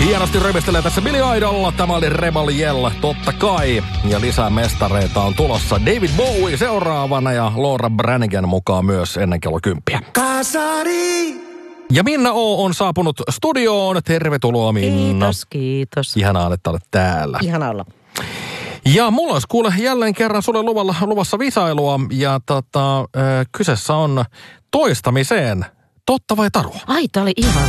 Hienosti römistelee tässä Billy Idol. Tämä oli Rebel Yell, totta kai. Ja lisää mestareita on tulossa. David Bowie seuraavana ja Laura Branigan mukaan myös ennen kello 10. Kasari! Ja Minna O on saapunut studioon. Tervetuloa Minna. Kiitos. Ihanaa, että olet täällä. Ihana olla. Ja mulla olisi kuule jälleen kerran sulle luvassa visailua. Ja kyseessä on toistamiseen. Totta vai tarua? Ai, tää oli ihana.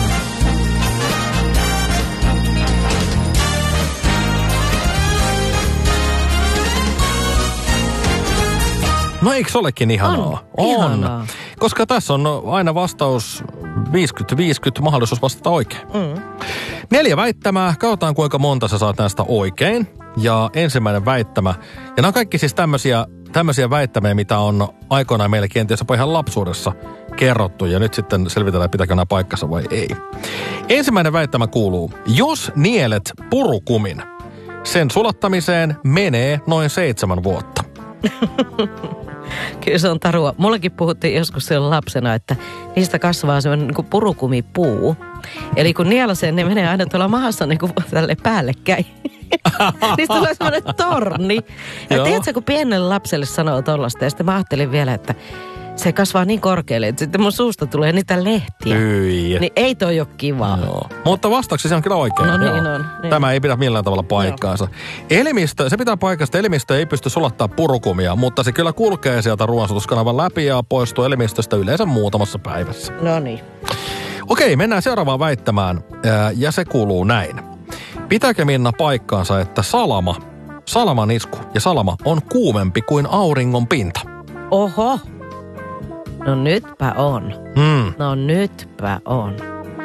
No eikö se olekin ihanaa? On. Ihanaa. Koska tässä on aina vastaus 50-50, mahdollisuus vastata oikein. 4 väittämää, katsotaan kuinka monta sä saat näistä oikein. Ja ensimmäinen väittämä, ja nämä on kaikki siis tämmöisiä väittämiä, mitä on aikoinaan meille kenties jopa ihan lapsuudessa kerrottu. Ja nyt sitten selvitellään, pitääkö nämä paikkansa vai ei. Ensimmäinen väittämä kuuluu, jos nielet purukumin, sen sulattamiseen menee noin 7 vuotta. Kyllä se on tarua. Mullakin puhuttiin joskus silloin lapsena, että niistä kasvaa semmoinen niin kuin purukumipuu. Eli kun nielasee, ne menee aina tuolla mahassa niin kuin tälle päällekkäin. Niistä tulee semmoinen torni. Ja tiedätkö, kun pienelle lapselle sanoo tollaista, ja sitten mä ajattelin vielä, että se kasvaa niin korkealle, että sitten mun suusta tulee niitä lehtiä. Hyi. Niin ei toi ole kivaa. Joo. Mutta vastauksesi on kyllä oikein. No niin on. Niin. Tämä ei pidä millään tavalla paikkaansa. Elimistö, se pitää paikasta. Elimistö ei pysty sulattaa purukumia, mutta se kyllä kulkee sieltä ruoansulutuskanavan läpi ja poistuu elimistöstä yleensä muutamassa päivässä. No niin. Okei, mennään seuraavaan väittämään. Ja se kuuluu näin. Pitääkö Minna paikkaansa, että salaman isku ja salama on kuumempi kuin auringon pinta? Oho. No nytpä on. No nytpä on.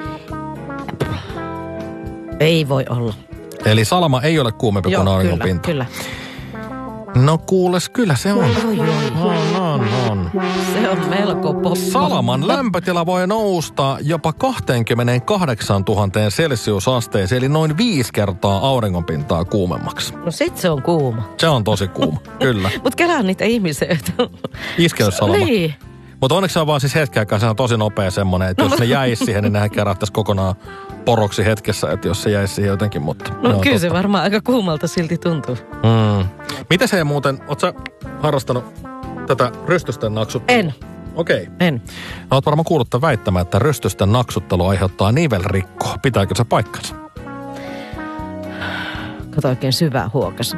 Ei voi olla. Eli salama ei ole kuumempi kuin auringon pinta? Kyllä. No kuules, kyllä se on. On. Se on melko poppa. Salaman lämpötila voi nousta jopa 28 000 celsiusasteeseen, eli noin 5 kertaa auringonpintaa kuumemmaksi. No sit se on kuuma. Se on tosi kuuma, kyllä. Mut kelaa niitä ihmisiä. Iskenyt salama. Niin. Mutta onneksi se on vaan siis hetken aikaa, se on tosi nopea semmoinen, että jos ne jäisi siihen, niin nehän kerättäisiin kokonaan poroksi hetkessä, että jos se jäisi siihen jotenkin, mutta... No kyllä se varmaan aika kuumalta silti tuntuu. Miten se muuten, oot sä harrastanut tätä rystysten naksuttelua? En. Okei. En. No, oot varmaan kuullut tämän väittämään, että rystysten naksuttelu aiheuttaa nivelrikkoa. Pitääkö se paikkansa? Kato oikein syvää huokas.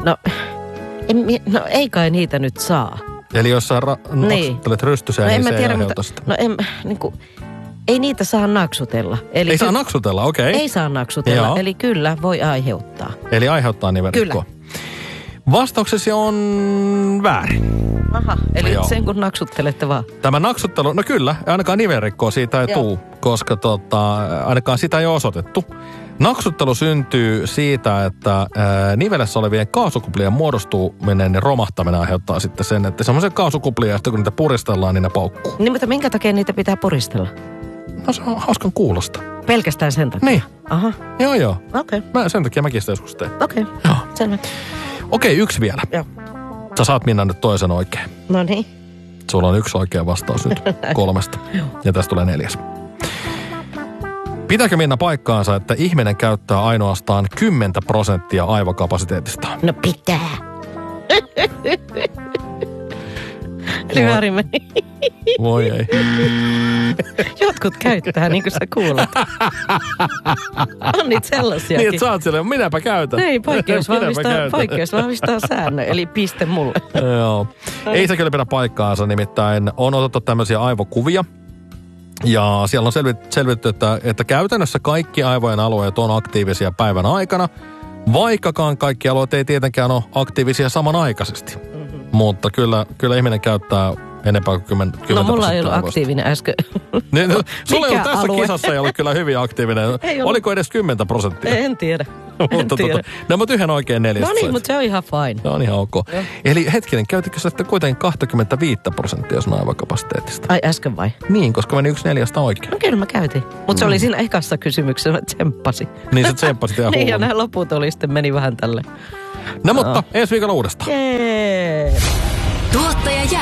No ei kai niitä nyt saa. Eli jos sä naksuttelet rystyseen, niin se ei aiheuta sitä. Ei niitä saa naksutella. Eli ei saa naksutella, okei. Ei saa naksutella, joo. Eli kyllä voi aiheuttaa. Eli aiheuttaa nivelrikkoa. Kyllä. Vastauksesi on väärin. Aha, eli sen kun naksuttelette vaan. Tämä naksuttelu, no kyllä, ainakaan nivelrikkoa siitä ei tule, koska ainakaan sitä ei ole osoitettu. Naksuttelu syntyy siitä, että nivelessä olevien kaasukuplien muodostuminen ja romahtaminen aiheuttaa sitten sen, että semmoisia kaasukuplia, että kun niitä puristellaan, niin ne paukkuu. Niin, mutta minkä takia niitä pitää puristella? No se on hauskan kuulosta. Pelkästään sen takia? Niin. Aha. Joo. Okei. Sen takia mäkin sitä joskus teen. Okei. Joo. Selvä. Okei, 1 vielä. Joo. Sä saat Minna nyt toisen oikein. No niin. Sulla on 1 oikea vastaus nyt 3. Ja tästä tulee 4. Pitääkö Minna paikkaansa, että ihminen käyttää ainoastaan 10% aivokapasiteetistaan? No pitää. Eli väärin meni. Voi ei. Jotkut käyttää, niin kuin sä kuulet. On niitä sellaisiakin. Niin, että sä oot silleen, minäpä käytän. Ei, poikkeus vahvistaa säännön, eli piste mulle. Joo. Ei se kyllä pidä paikkaansa, nimittäin on otettu tämmöisiä aivokuvia. Ja siellä on selvitetty, että käytännössä kaikki aivojen alueet on aktiivisia päivän aikana, vaikkakaan kaikki alueet ei tietenkään ole aktiivisia samanaikaisesti. Mutta kyllä ihminen käyttää enempää kuin 10%. No mulla ei ollut aktiivinen äsken. Sulla ei ollut tässä kisassa ei ollut kyllä hyvin aktiivinen. Oliko edes 10%? En tiedä. No mutta 1 oikein 4. No niin, mutta se on ihan fine. Se on ihan ok. Joo. Eli hetkinen, käytitkö sä sitten kuitenkin 25% sun aivokapasiteetista? Ai äsken vai? Niin, koska meni 1 4 oikein. No kyllä mä käytin. Mutta se oli siinä ekassa kysymyksessä, mä tsemppasin. Niin sä tsemppasit ihan niin ja nämä loput oli sitten meni vähän tälle. No mutta ensi viikolla uudestaan. Jee. Tuottaja